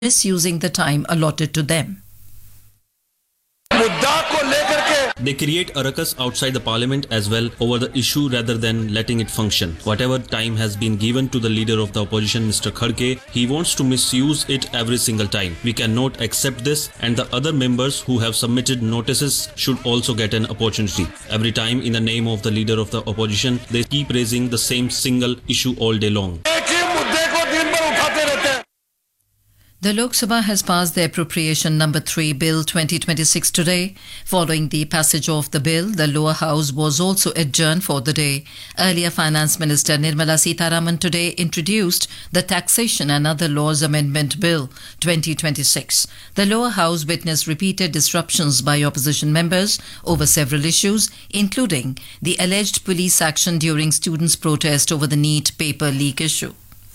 misusing the time allotted to them. They create a ruckus outside the parliament as well over the issue rather than letting it function. Whatever time has been given to the leader of the opposition, Mr. Khadge, he wants to misuse it every single time. We cannot accept this, and the other members who have submitted notices should also get an opportunity. Every time in the name of the leader of the opposition, they keep raising the same single issue all day long. The Lok Sabha has passed the Appropriation Number 3 Bill 2026 today. Following the passage of the bill, the lower house was also adjourned for the day. Earlier, Finance Minister Nirmala Sitharaman today introduced the Taxation and Other Laws Amendment Bill 2026. The lower house witnessed repeated disruptions by opposition members over several issues, including the alleged police action during students' protest over the NEET paper leak issue.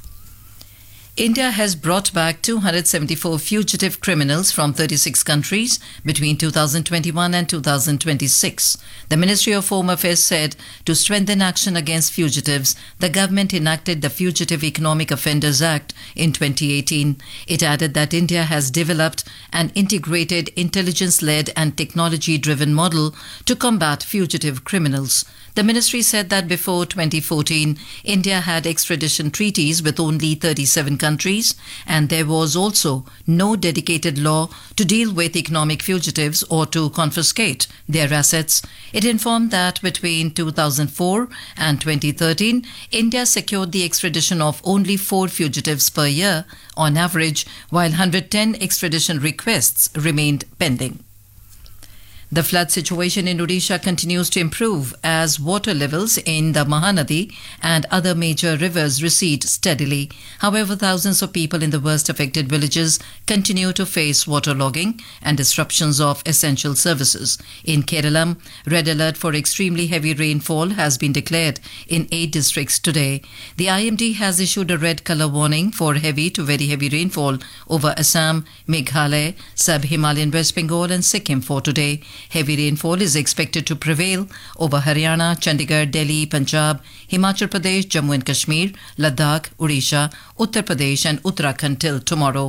India has brought back 274 fugitive criminals from 36 countries between 2021 and 2026. The Ministry of Home Affairs said to strengthen action against fugitives, the government enacted the Fugitive Economic Offenders Act in 2018. It added that India has developed an integrated intelligence-led and technology-driven model to combat fugitive criminals. The ministry said that before 2014, India had extradition treaties with only 37 countries, and there was also no dedicated law to deal with economic fugitives or to confiscate their assets. It informed that between 2004 and 2013, India secured the extradition of only 4 fugitives per year on average, while 110 extradition requests remained pending. The flood situation in Odisha continues to improve as water levels in the Mahanadi and other major rivers recede steadily. However, thousands of people in the worst affected villages continue to face waterlogging and disruptions of essential services. In Kerala, red alert for extremely heavy rainfall has been declared in 8 districts today. The IMD has issued a red colour warning for heavy to very heavy rainfall over Assam, Meghalaya, Sub-Himalayan West Bengal and Sikkim for today. Heavy rainfall is expected to prevail over Haryana, Chandigarh, Delhi, Punjab, Himachal Pradesh, Jammu and Kashmir, Ladakh, Odisha, Uttar Pradesh and Uttarakhand till tomorrow.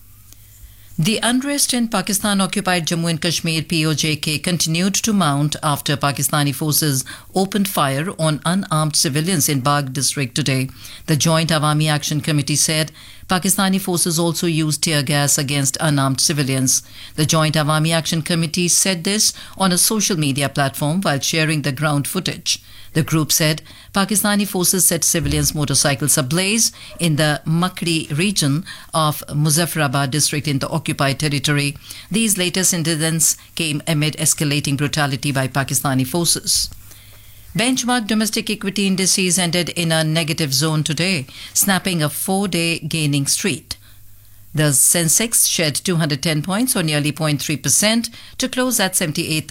The unrest in Pakistan-occupied Jammu and Kashmir POJK continued to mount after Pakistani forces opened fire on unarmed civilians in Bagh district today. The Joint Awami Action Committee said Pakistani forces also used tear gas against unarmed civilians. The Joint Awami Action Committee said this on a social media platform while sharing the ground footage. The group said Pakistani forces set civilians' motorcycles ablaze in the Makri region of Muzaffarabad district in the occupied territory. These latest incidents came amid escalating brutality by Pakistani forces. Benchmark domestic equity indices ended in a negative zone today, snapping a 4-day gaining streak. The Sensex shed 210 points or nearly 0.3% to close at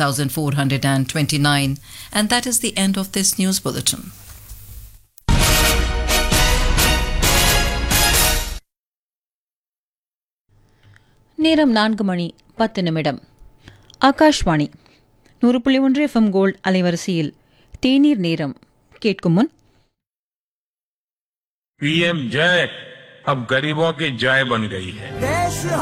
78,429. And that is the end of this news bulletin. நேரம் 4 மணி 10 நிமிடம். Akashvani 100.1 FM gold அலைவரிசையில் தேநீர் நேரம் கேட்கும் முன் PM जय अब गरीबों की जय बन गई है।